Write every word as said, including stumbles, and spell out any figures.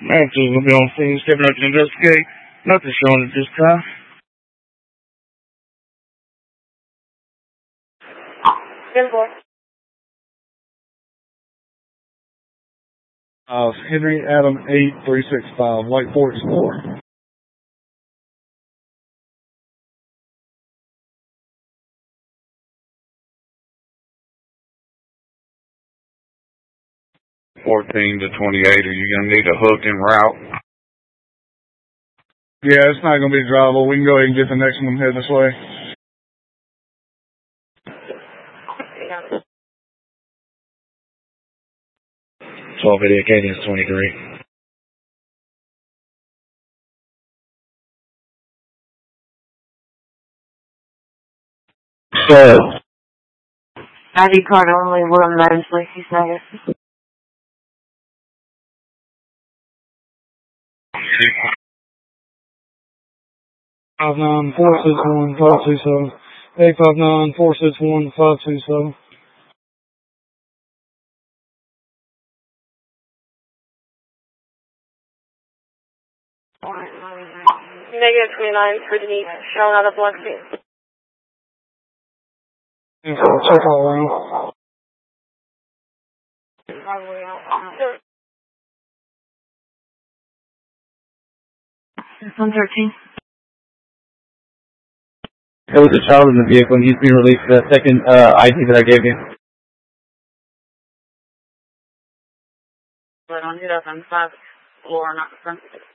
Officers will be on scene stepping up to investigate. Nothing shown at this time. ten four. Uh, Henry Adam eight three six five, White Ford Explorer. fourteen to twenty-eight, are you going to need a hook en route? Yeah, it's not going to be drivable. We can go ahead and get the next one heading this way. twelve eighty Acadians twenty-three. So. I D card only, we're on Madison Lacey Snyder. Five nine four six one five two seven. Eight five nine four six one five two seven. Negative twenty-nine for Denise, showing out of blood state. Yeah, check all around. Probably out. one thirteen. There was a child in the vehicle and he's being released for that second uh, I D that I gave you. But on hit up on five floor, not front.